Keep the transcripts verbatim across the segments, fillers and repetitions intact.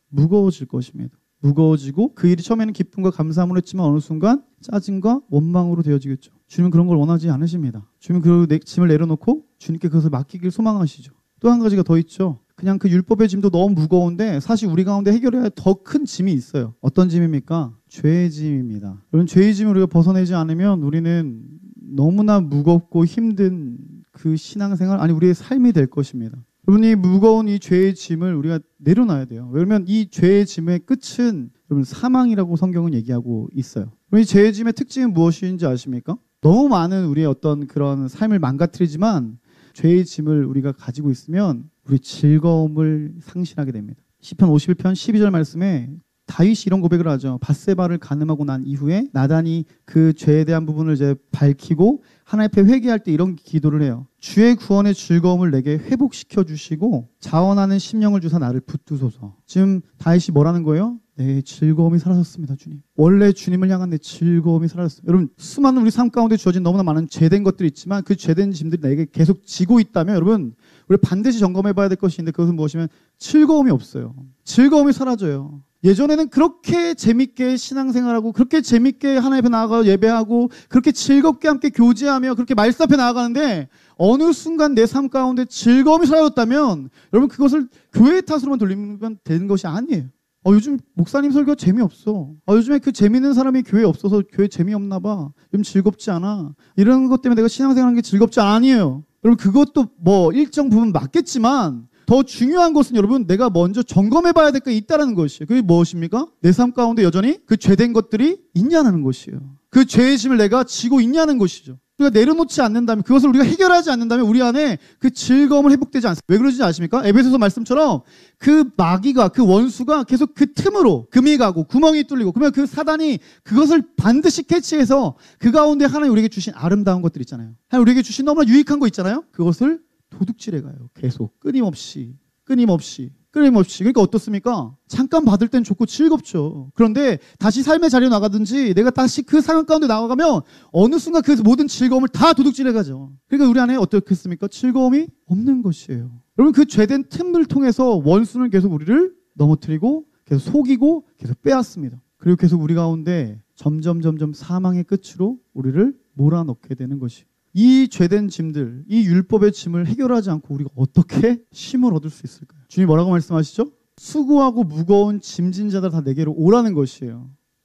무거워질 것입니다. 무거워지고 그 일이 처음에는 기쁨과 감사함으로 했지만 어느 순간 짜증과 원망으로 되어지겠죠. 주님은 그런 걸 원하지 않으십니다. 주님은 그 짐을 내려놓고 주님께 그것을 맡기길 소망하시죠. 또 한 가지가 더 있죠. 그냥 그 율법의 짐도 너무 무거운데 사실 우리 가운데 해결해야 할 더 큰 짐이 있어요. 어떤 짐입니까? 죄의 짐입니다. 여러분, 죄의 짐을 우리가 벗어내지 않으면 우리는 너무나 무겁고 힘든 그 신앙생활, 아니 우리의 삶이 될 것입니다. 여러분, 이 무거운 이 죄의 짐을 우리가 내려놔야 돼요. 왜냐하면 이 죄의 짐의 끝은 여러분 사망이라고 성경은 얘기하고 있어요. 이 죄의 짐의 특징은 무엇인지 아십니까? 너무 많은 우리의 어떤 그런 삶을 망가뜨리지만 죄의 짐을 우리가 가지고 있으면 우리 즐거움을 상실하게 됩니다. 시편 오십일 편 십이 절 말씀에 다윗이 이런 고백을 하죠. 밧세바를 간음하고 난 이후에 나단이 그 죄에 대한 부분을 이제 밝히고 하나님 앞에 회개할 때 이런 기도를 해요. 주의 구원의 즐거움을 내게 회복시켜 주시고 자원하는 심령을 주사 나를 붙드소서. 지금 다윗이 뭐라는 거예요? 내 즐거움이 사라졌습니다, 주님. 원래 주님을 향한 내 즐거움이 사라졌습니다. 여러분, 수많은 우리 삶 가운데 주어진 너무나 많은 죄된 것들이 있지만 그 죄된 짐들이 내게 계속 지고 있다면 여러분, 우리 반드시 점검해 봐야 될 것이 있는데 그것은 무엇이면 즐거움이 없어요. 즐거움이 사라져요. 예전에는 그렇게 재밌게 신앙생활하고 그렇게 재밌게 하나님 앞에 나아가 예배하고 그렇게 즐겁게 함께 교제하며 그렇게 말씀 앞에 나아가는데 어느 순간 내 삶 가운데 즐거움이 사라졌다면 여러분, 그것을 교회의 탓으로만 돌리면 되는 것이 아니에요. 어, 요즘 목사님 설교 재미없어. 어, 요즘에 그 재밌는 사람이 교회에 없어서 교회 재미없나 봐. 요즘 즐겁지 않아. 이런 것 때문에 내가 신앙생활하는 게 즐겁지 아니에요. 여러분, 그것도 뭐 일정 부분 맞겠지만 더 중요한 것은 여러분, 내가 먼저 점검해 봐야 될 게 있다는 것이에요. 그게 무엇입니까? 내 삶 가운데 여전히 그 죄된 것들이 있냐는 것이에요. 그 죄의 짐을 내가 지고 있냐는 것이죠. 우리가 내려놓지 않는다면, 그것을 우리가 해결하지 않는다면 우리 안에 그 즐거움을 회복되지 않습니다. 왜 그러지 아십니까? 에베소서 말씀처럼 그 마귀가, 그 원수가 계속 그 틈으로 금이 가고 구멍이 뚫리고, 그러면 그 사단이 그것을 반드시 캐치해서 그 가운데 하나님 우리에게 주신 아름다운 것들 있잖아요. 하나님 우리에게 주신 너무나 유익한 거 있잖아요. 그것을 도둑질해 가요. 계속 끊임없이 끊임없이 끊임없이. 그러니까 어떻습니까? 잠깐 받을 땐 좋고 즐겁죠. 그런데 다시 삶의 자리로 나가든지 내가 다시 그 상황 가운데 나가면 어느 순간 그 모든 즐거움을 다 도둑질해 가죠. 그러니까 우리 안에 어떻겠습니까? 즐거움이 없는 것이에요. 여러분, 그 죄된 틈을 통해서 원수는 계속 우리를 넘어뜨리고 계속 속이고 계속 빼앗습니다. 그리고 계속 우리 가운데 점점 점점 사망의 끝으로 우리를 몰아넣게 되는 것이에요. 이 죄된 짐들, 이 율법의 짐을 해결하지 않고 우리가 어떻게 쉼을 얻을 수 있을까요? 주님이 뭐라고 말씀하시죠? 수고하고 무거운 짐진 자들 다 내게로 오라는 것이에요.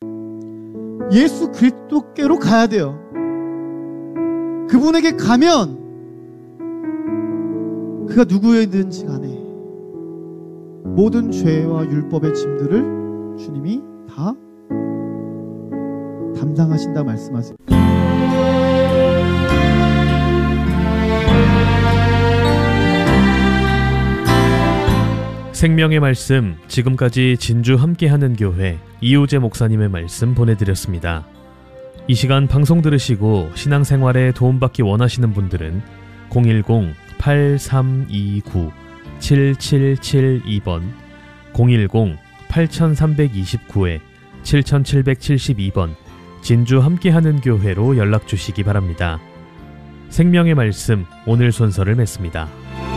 예수 그리스도께로 가야 돼요. 그분에게 가면 그가 누구이든지 간에 모든 죄와 율법의 짐들을 주님이 다 담당하신다 말씀하세요. 생명의 말씀, 지금까지 진주 함께하는 교회 이우재 목사님의 말씀 보내드렸습니다. 이 시간 방송 들으시고 신앙생활에 도움받기 원하시는 분들은 공일공 팔삼이구 칠칠칠이 번, 공일공 팔삼이구 칠칠칠이 번 진주 함께하는 교회로 연락주시기 바랍니다. 생명의 말씀, 오늘 순서를 맺습니다.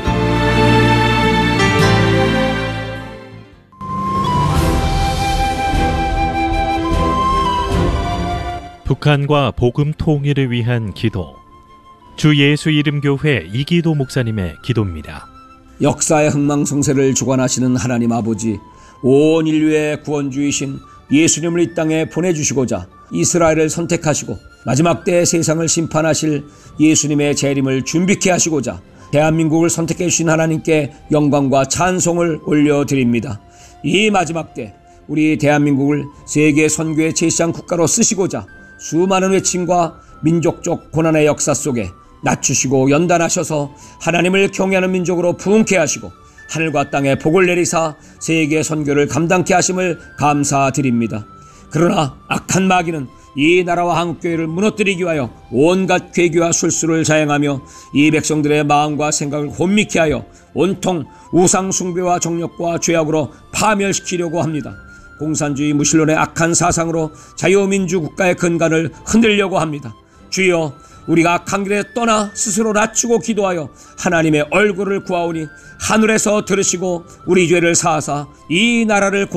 북한과 복음 통일을 위한 기도. 주 예수 이름 교회 이기도 목사님의 기도입니다. 역사의 흥망성쇠를 주관하시는 하나님 아버지, 온 인류의 구원주이신 예수님을 이 땅에 보내주시고자 이스라엘을 선택하시고 마지막 때 세상을 심판하실 예수님의 재림을 준비케 하시고자 대한민국을 선택해 주신 하나님께 영광과 찬송을 올려드립니다. 이 마지막 때 우리 대한민국을 세계 선교의 제시장 국가로 쓰시고자 수많은 외침과 민족적 고난의 역사 속에 낮추시고 연단하셔서 하나님을 경외하는 민족으로 부흥케 하시고 하늘과 땅에 복을 내리사 세계 선교를 감당케 하심을 감사드립니다. 그러나 악한 마귀는 이 나라와 한국교회를 무너뜨리기 위하여 온갖 괴기와 술수를 자행하며 이 백성들의 마음과 생각을 혼미케 하여 온통 우상숭배와 정력과 죄악으로 파멸시키려고 합니다. 공산주의 무신론의 악한 사상으로 자유민주 국가의 근간을 흔들려고 합니다. 주여, 우리가 악한 길에 떠나 스스로 낮추고 기도하여 하나님의 얼굴을 구하오니 하늘에서 들으시고 우리 죄를 사하사 이 나라를